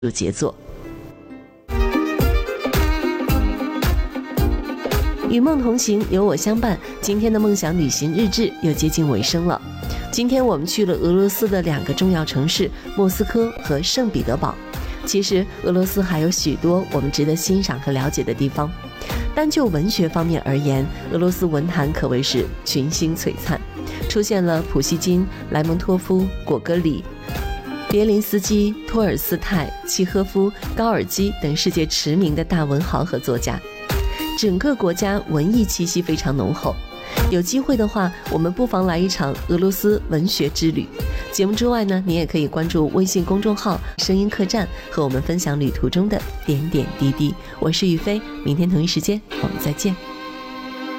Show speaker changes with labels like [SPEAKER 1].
[SPEAKER 1] 杰作。与梦同行，有我相伴。今天的梦想旅行日志又接近尾声了。今天我们去了俄罗斯的2个重要城市莫斯科和圣彼得堡。其实俄罗斯还有许多我们值得欣赏和了解的地方。单就文学方面而言，俄罗斯文坛可谓是群星璀璨，出现了普希金、莱蒙托夫、果戈里、别林斯基、托尔斯泰、契诃夫、高尔基等世界驰名的大文豪和作家。整个国家文艺气息非常浓厚。有机会的话，我们不妨来一场俄罗斯文学之旅。节目之外呢，你也可以关注微信公众号声音客栈，和我们分享旅途中的点点滴滴。我是雨飞，明天同一时间我们再见。